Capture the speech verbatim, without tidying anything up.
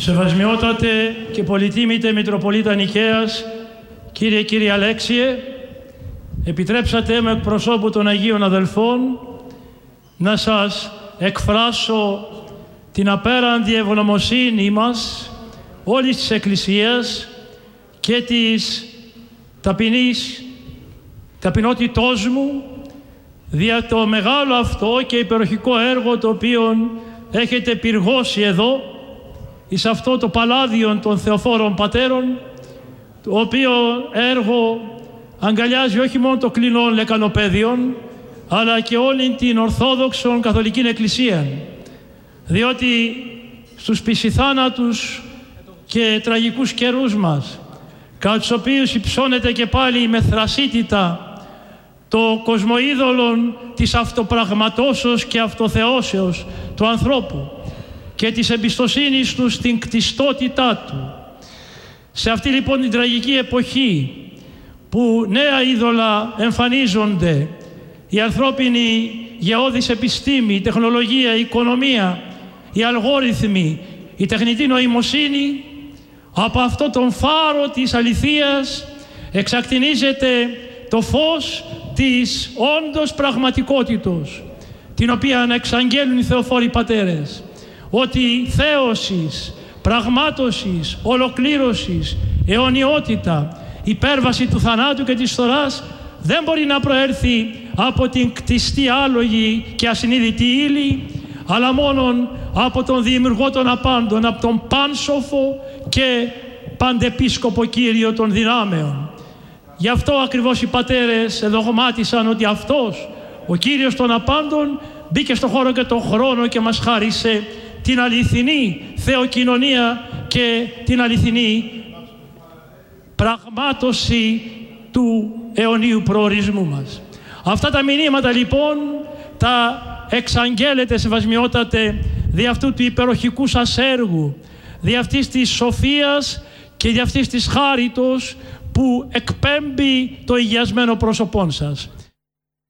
Σεβασμιότατε και πολυτίμητε Μητροπολίτα Νικαίας, κύριε κύριε Αλέξιε, επιτρέψατε με εκπροσώπου των Αγίων Αδελφών να σας εκφράσω την απέραντη ευγνωμοσύνη μας όλης της Εκκλησίας και της ταπεινής ταπεινότητός μου δια το μεγάλο αυτό και υπεροχικό έργο το οποίο έχετε πυργώσει εδώ εις αυτό το παλάδιον των Θεοφόρων Πατέρων, το οποίο έργο αγκαλιάζει όχι μόνο το κλινόν λεκανοπαίδειον, αλλά και όλη την Ορθόδοξον Καθολική Εκκλησία, διότι στους πισιθάνατους και τραγικούς καιρούς μας, κατά τους οποίους υψώνεται και πάλι με θρασίτητα το κοσμοείδωλον της αυτοπραγματώσεως και αυτοθεώσεως του ανθρώπου και της εμπιστοσύνης του στην κτιστότητά του. Σε αυτή λοιπόν την τραγική εποχή που νέα είδωλα εμφανίζονται, η ανθρώπινη γεώδης επιστήμη, η τεχνολογία, η οικονομία, οι αλγόριθμοι, η τεχνητή νοημοσύνη, από αυτό τον φάρο της αληθείας εξακτηνίζεται το φως της όντως πραγματικότητος, την οποία εξαγγέλνουν οι Θεοφόροι Πατέρες, ότι θέωσης, πραγμάτωσης, ολοκλήρωσης, αιωνιότητα, υπέρβαση του θανάτου και της φθοράς δεν μπορεί να προέρθει από την κτιστή άλογη και ασυνείδητη ύλη, αλλά μόνον από τον Δημιουργό των απάντων, από τον πάνσοφο και παντεπίσκοπο Κύριο των δυνάμεων. Γι' αυτό ακριβώς οι πατέρες εδογμάτισαν ότι αυτός, ο Κύριος των απάντων, μπήκε στον χώρο και τον χρόνο και μας χάρισε την αληθινή θεοκοινωνία και την αληθινή πραγμάτωση του αιωνίου προορισμού μας. Αυτά τα μηνύματα λοιπόν τα εξαγγέλλετε, σεβασμιότατε, δι' αυτού του υπεροχικού σας έργου, δι' αυτής της σοφίας και δι' αυτής της χάριτος που εκπέμπει το υγιασμένο πρόσωπόν σας.